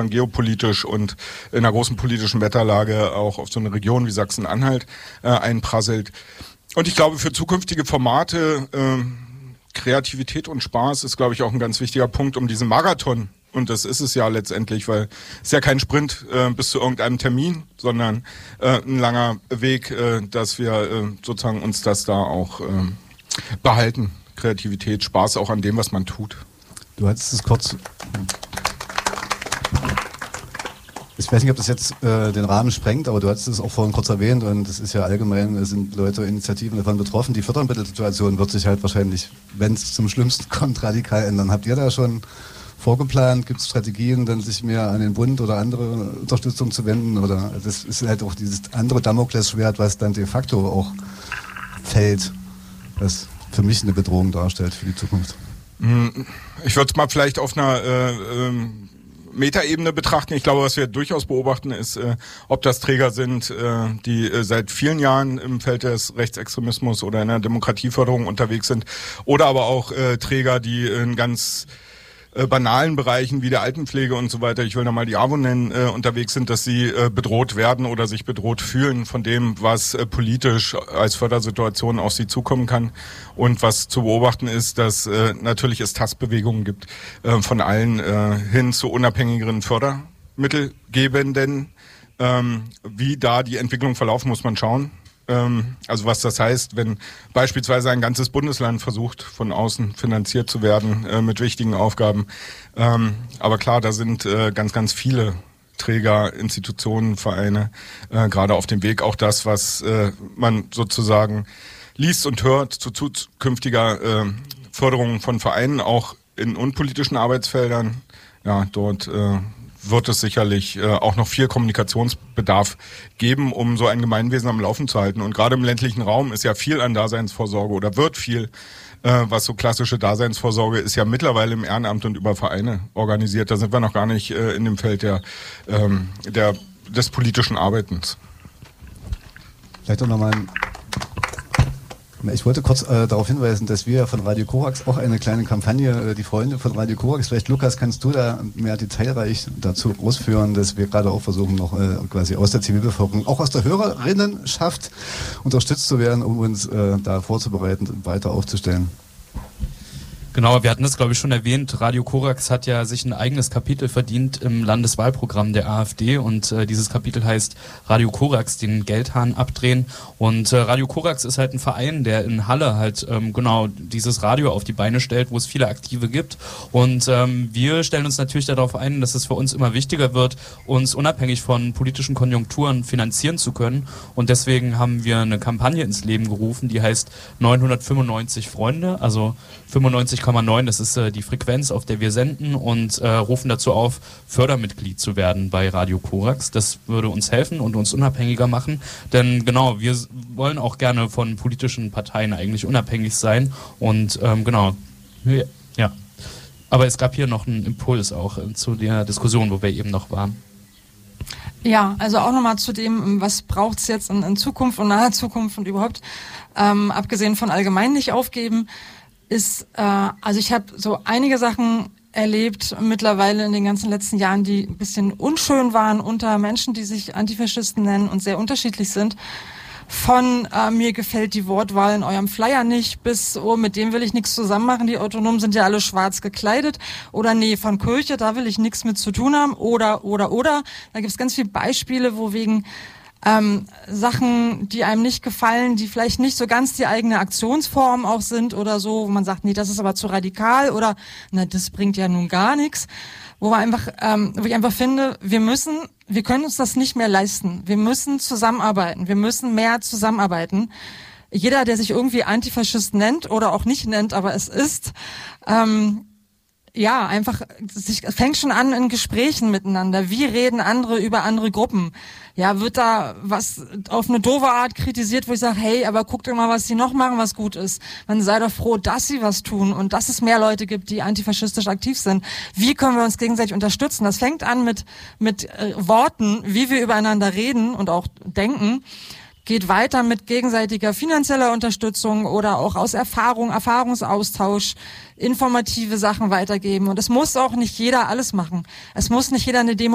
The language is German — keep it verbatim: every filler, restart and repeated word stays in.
man geopolitisch und in einer großen politischen Wetterlage auch auf so eine Region wie Sachsen-Anhalt äh, einprasselt. Und ich glaube, für zukünftige Formate, äh, Kreativität und Spaß ist, glaube ich, auch ein ganz wichtiger Punkt, um diesen Marathon, und das ist es ja letztendlich, weil es ja kein Sprint äh, bis zu irgendeinem Termin, sondern äh, ein langer Weg, äh, dass wir äh, sozusagen uns das da auch äh, behalten. Kreativität, Spaß auch an dem, was man tut. Du hattest es kurz... Ich weiß nicht, ob das jetzt äh, den Rahmen sprengt, aber du hattest es auch vorhin kurz erwähnt und es ist ja allgemein, es sind Leute, Initiativen davon betroffen. Die Fördermittelsituation wird sich halt wahrscheinlich, wenn es zum Schlimmsten kommt, radikal ändern. Habt ihr da schon vorgeplant? Gibt es Strategien, dann sich mehr an den Bund oder andere Unterstützung zu wenden? Oder das ist halt auch dieses andere Damoklesschwert, was dann de facto auch fällt, was für mich eine Bedrohung darstellt für die Zukunft. Ich würde es mal vielleicht auf einer äh, ähm Metaebene betrachten. Ich glaube, was wir durchaus beobachten, ist, äh, ob das Träger sind, äh, die äh, seit vielen Jahren im Feld des Rechtsextremismus oder in der Demokratieförderung unterwegs sind, oder aber auch äh, Träger, die in ganz äh, banalen Bereichen wie der Altenpflege und so weiter, ich will da mal die A W O nennen, äh, unterwegs sind, dass sie äh, bedroht werden oder sich bedroht fühlen von dem, was äh, politisch als Fördersituation auf sie zukommen kann. Und was zu beobachten ist, dass äh, natürlich es Tastbewegungen gibt äh, von allen äh, hin zu unabhängigeren Fördermittelgebenden. Ähm, wie da die Entwicklung verlaufen, muss man schauen. Ähm, also was das heißt, wenn beispielsweise ein ganzes Bundesland versucht, von außen finanziert zu werden äh, mit wichtigen Aufgaben. Ähm, aber klar, da sind äh, ganz, ganz viele Träger, Institutionen, Vereine äh, gerade auf dem Weg. Auch das, was äh, man sozusagen liest und hört zu zukünftiger äh, Förderung von Vereinen, auch in unpolitischen Arbeitsfeldern. Ja, dort äh, wird es sicherlich äh, auch noch viel Kommunikationsbedarf geben, um so ein Gemeinwesen am Laufen zu halten. Und gerade im ländlichen Raum ist ja viel an Daseinsvorsorge oder wird viel, äh, was so klassische Daseinsvorsorge ist, ja mittlerweile im Ehrenamt und über Vereine organisiert. Da sind wir noch gar nicht äh, in dem Feld der, ähm, der des politischen Arbeitens. Vielleicht auch nochmal ein Ich wollte kurz äh, darauf hinweisen, dass wir von Radio Korax auch eine kleine Kampagne, äh, die Freunde von Radio Korax, vielleicht Lukas, kannst du da mehr detailreich dazu ausführen, dass wir gerade auch versuchen, noch äh, quasi aus der Zivilbevölkerung, auch aus der Hörerinnenschaft unterstützt zu werden, um uns äh, da vorzubereiten und weiter aufzustellen. Genau, wir hatten das, glaube ich, schon erwähnt. Radio Korax hat ja sich ein eigenes Kapitel verdient im Landeswahlprogramm der AfD und äh, dieses Kapitel heißt Radio Korax, den Geldhahn abdrehen. Und äh, Radio Korax ist halt ein Verein, der in Halle halt ähm, genau dieses Radio auf die Beine stellt, wo es viele Aktive gibt. Und ähm, wir stellen uns natürlich darauf ein, dass es für uns immer wichtiger wird, uns unabhängig von politischen Konjunkturen finanzieren zu können. Und deswegen haben wir eine Kampagne ins Leben gerufen, die heißt neunhundertfünfundneunzig Freunde, also fünfundneunzig Komma neun, das ist äh, die Frequenz, auf der wir senden, und äh, rufen dazu auf, Fördermitglied zu werden bei Radio Korax. Das würde uns helfen und uns unabhängiger machen, denn genau, wir wollen auch gerne von politischen Parteien eigentlich unabhängig sein und ähm, genau, ja. Aber es gab hier noch einen Impuls auch äh, zu der Diskussion, wo wir eben noch waren. Ja, also auch nochmal zu dem, was braucht es jetzt in, in Zukunft und naher Zukunft und überhaupt, ähm, abgesehen von allgemein nicht aufgeben, ist, äh, also ich habe so einige Sachen erlebt mittlerweile in den ganzen letzten Jahren, die ein bisschen unschön waren unter Menschen, die sich Antifaschisten nennen und sehr unterschiedlich sind. Von äh, mir gefällt die Wortwahl in eurem Flyer nicht, bis, oh, mit dem will ich nichts zusammen machen, die Autonomen sind ja alle schwarz gekleidet, oder nee, von Kirche, da will ich nichts mit zu tun haben, oder, oder, oder. Da gibt es ganz viele Beispiele, wo wegen Ähm, Sachen, die einem nicht gefallen, die vielleicht nicht so ganz die eigene Aktionsform auch sind oder so, wo man sagt, nee, das ist aber zu radikal oder na, das bringt ja nun gar nichts, wo man einfach, ähm, wo ich einfach finde, wir müssen, wir können uns das nicht mehr leisten. Wir müssen zusammenarbeiten, wir müssen mehr zusammenarbeiten. Jeder, der sich irgendwie Antifaschist nennt oder auch nicht nennt, aber es ist, ähm, ja, einfach, sich fängt schon an in Gesprächen miteinander. Wie reden andere über andere Gruppen? Ja, wird da was auf eine doofe Art kritisiert, wo ich sage, hey, aber guckt doch mal, was die noch machen, was gut ist. Man sei doch froh, dass sie was tun und dass es mehr Leute gibt, die antifaschistisch aktiv sind. Wie können wir uns gegenseitig unterstützen? Das fängt an mit mit äh, Worten, wie wir übereinander reden und auch denken. Geht weiter mit gegenseitiger finanzieller Unterstützung oder auch aus Erfahrung, Erfahrungsaustausch, informative Sachen weitergeben. Und es muss auch nicht jeder alles machen. Es muss nicht jeder eine Demo